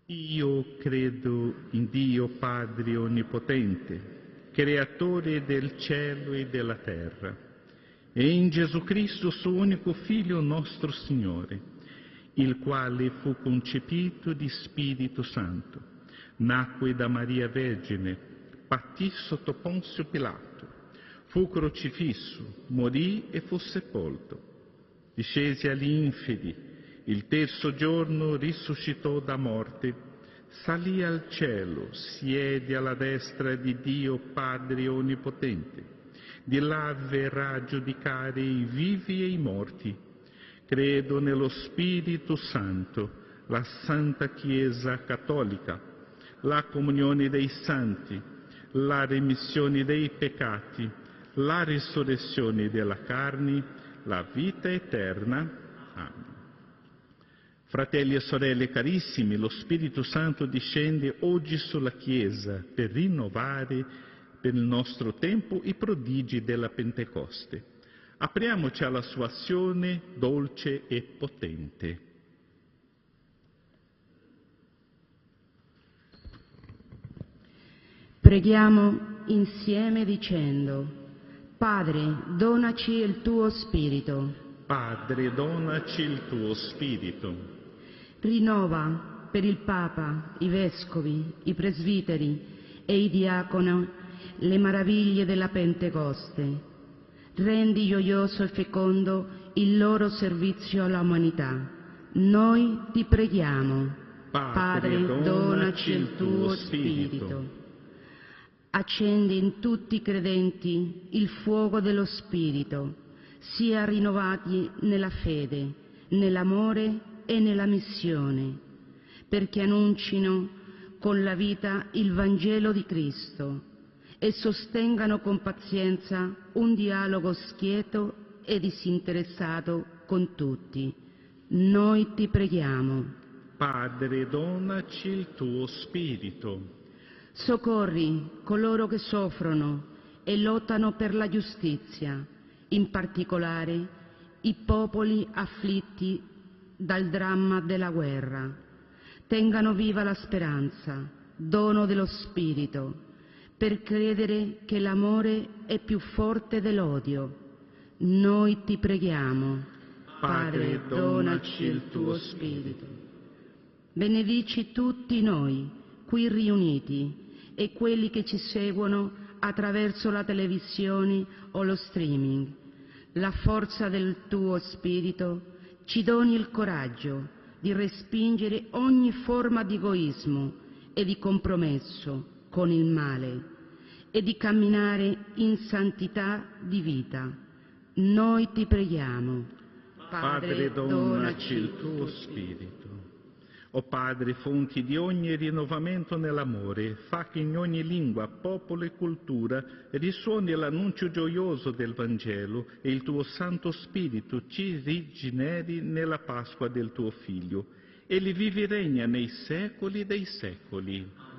Io credo in Dio Padre Onnipotente, Creatore del cielo e della terra, e in Gesù Cristo, suo unico Figlio nostro Signore, il quale fu concepito di Spirito Santo, nacque da Maria Vergine, patì sotto Ponzio Pilato, fu crocifisso, morì e fu sepolto, discese agli inferi, il terzo giorno risuscitò da morte, salì al cielo, siede alla destra di Dio Padre Onnipotente. Di là verrà a giudicare i vivi e i morti. Credo nello Spirito Santo, la Santa Chiesa Cattolica, la comunione dei santi, la remissione dei peccati, la risurrezione della carne, la vita eterna. Amen. Fratelli e sorelle carissimi, lo Spirito Santo discende oggi sulla Chiesa per rinnovare per il nostro tempo i prodigi della Pentecoste. Apriamoci alla sua azione dolce e potente. Preghiamo insieme dicendo: Padre, donaci il tuo Spirito. Padre, donaci il tuo Spirito. Rinnova per il Papa, i Vescovi, i Presbiteri e i Diaconi le meraviglie della Pentecoste. Rendi gioioso e fecondo il loro servizio all'umanità. Noi ti preghiamo. Padre, donaci il tuo Spirito. Accendi in tutti i credenti il fuoco dello Spirito, sia rinnovati nella fede, nell'amore e nella missione, perché annuncino con la vita il Vangelo di Cristo e sostengano con pazienza un dialogo schieto e disinteressato con tutti. Noi ti preghiamo. Padre, donaci il tuo Spirito. Soccorri coloro che soffrono e lottano per la giustizia, in particolare i popoli afflitti dal dramma della guerra. Tengano viva la speranza, dono dello Spirito, per credere che l'amore è più forte dell'odio. Noi ti preghiamo. Padre, donaci il tuo Spirito. Benedici tutti noi qui riuniti e quelli che ci seguono attraverso la televisione o lo streaming. La forza del tuo Spirito ci doni il coraggio di respingere ogni forma di egoismo e di compromesso con il male e di camminare in santità di vita. Noi ti preghiamo. Padre, donaci il tuo Spirito. O Padre, fonti di ogni rinnovamento nell'amore, fa che in ogni lingua, popolo e cultura risuoni l'annuncio gioioso del Vangelo e il tuo Santo Spirito ci rigeneri nella Pasqua del tuo Figlio. Egli vive e regna nei secoli dei secoli.